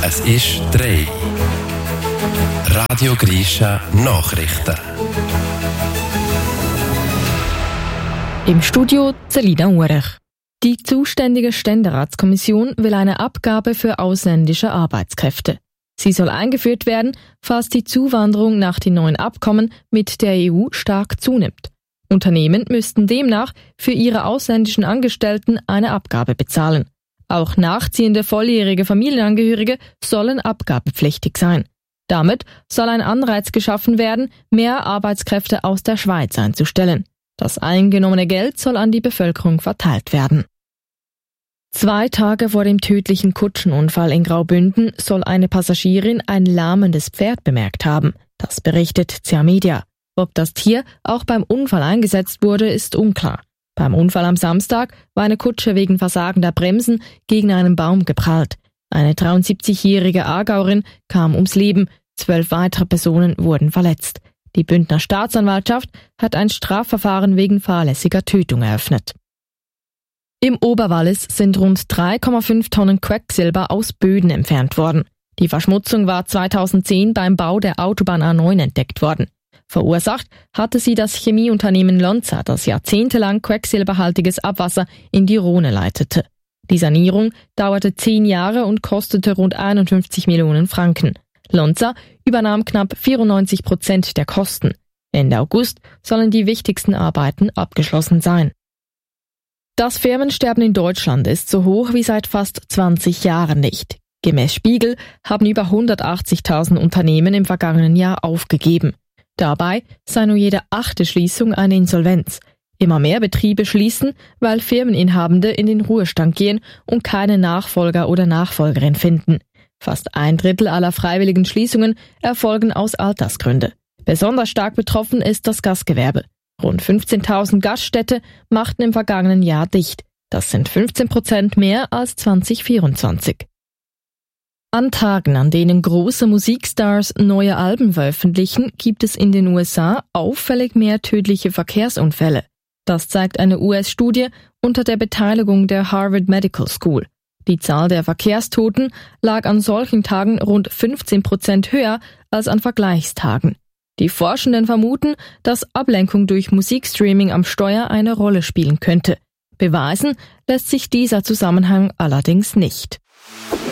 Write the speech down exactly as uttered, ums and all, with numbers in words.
Es ist drei. Radio Grisha Nachrichten. Im Studio Celina Urech. Die zuständige Ständeratskommission will eine Abgabe für ausländische Arbeitskräfte. Sie soll eingeführt werden, falls die Zuwanderung nach den neuen Abkommen mit der E U stark zunimmt. Unternehmen müssten demnach für ihre ausländischen Angestellten eine Abgabe bezahlen. Auch nachziehende volljährige Familienangehörige sollen abgabepflichtig sein. Damit soll ein Anreiz geschaffen werden, mehr Arbeitskräfte aus der Schweiz einzustellen. Das eingenommene Geld soll an die Bevölkerung verteilt werden. Zwei Tage vor dem tödlichen Kutschenunfall in Graubünden soll eine Passagierin ein lahmendes Pferd bemerkt haben. Das berichtet Z A Media. Ob das Tier auch beim Unfall eingesetzt wurde, ist unklar. Beim Unfall am Samstag war eine Kutsche wegen versagender Bremsen gegen einen Baum geprallt. Eine dreiundsiebzigjährige Aargauerin kam ums Leben, zwölf weitere Personen wurden verletzt. Die Bündner Staatsanwaltschaft hat ein Strafverfahren wegen fahrlässiger Tötung eröffnet. Im Oberwallis sind rund drei Komma fünf Tonnen Quecksilber aus Böden entfernt worden. Die Verschmutzung war zweitausendzehn beim Bau der Autobahn A neun entdeckt worden. Verursacht hatte sie das Chemieunternehmen Lonza, das jahrzehntelang quecksilberhaltiges Abwasser in die Rhone leitete. Die Sanierung dauerte zehn Jahre und kostete rund einundfünfzig Millionen Franken. Lonza übernahm knapp vierundneunzig Prozent der Kosten. Ende August sollen die wichtigsten Arbeiten abgeschlossen sein. Das Firmensterben in Deutschland ist so hoch wie seit fast zwanzig Jahren nicht. Gemäß Spiegel haben über hundertachtzigtausend Unternehmen im vergangenen Jahr aufgegeben. Dabei sei nur jede achte Schließung eine Insolvenz. Immer mehr Betriebe schließen, weil Firmeninhabende in den Ruhestand gehen und keine Nachfolger oder Nachfolgerin finden. Fast ein Drittel aller freiwilligen Schließungen erfolgen aus Altersgründen. Besonders stark betroffen ist das Gastgewerbe. Rund fünfzehntausend Gaststätte machten im vergangenen Jahr dicht. Das sind fünfzehn Prozent mehr als zwanzig vierundzwanzig. An Tagen, an denen große Musikstars neue Alben veröffentlichen, gibt es in den U S A auffällig mehr tödliche Verkehrsunfälle. Das zeigt eine U S-Studie unter der Beteiligung der Harvard Medical School. Die Zahl der Verkehrstoten lag an solchen Tagen rund fünfzehn Prozent höher als an Vergleichstagen. Die Forschenden vermuten, dass Ablenkung durch Musikstreaming am Steuer eine Rolle spielen könnte. Beweisen lässt sich dieser Zusammenhang allerdings nicht.